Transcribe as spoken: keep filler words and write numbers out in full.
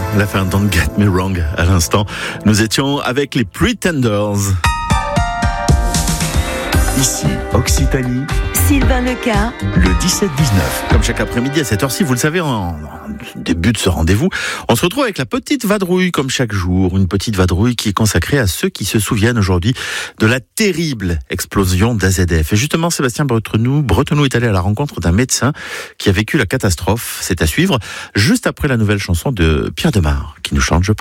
la fin Don't Get Me Wrong. À l'instant, nous étions avec les Pretenders. Ici, Occitanie, Sylvain Leca, le dix-sept dix-neuf. Comme chaque après-midi à cette heure-ci, vous le savez, en, en début de ce rendez-vous, on se retrouve avec la petite vadrouille comme chaque jour. Une petite vadrouille qui est consacrée à ceux qui se souviennent aujourd'hui de la terrible explosion d'A Z F. Et justement, Sébastien Bretenou, Bretenou est allé à la rencontre d'un médecin qui a vécu la catastrophe. C'est à suivre juste après la nouvelle chanson de Pierre Demar qui nous chante « Je pense à ».